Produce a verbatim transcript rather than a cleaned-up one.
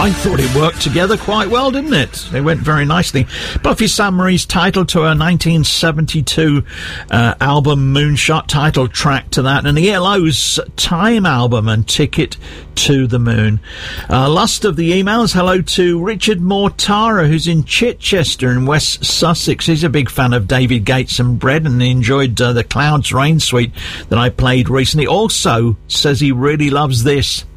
I thought it worked together quite well, didn't it? They went very nicely. Buffy Sainte-Marie's title to her nineteen seventy-two uh, album Moonshot, title track to that, and the E L O's Time album and Ticket to the Moon. Uh, last of the emails, hello to Richard Mortara, who's in Chichester in West Sussex. He's a big fan of David Gates and Bread, and he enjoyed uh, the Clouds Rain suite that I played recently. Also says he really loves this.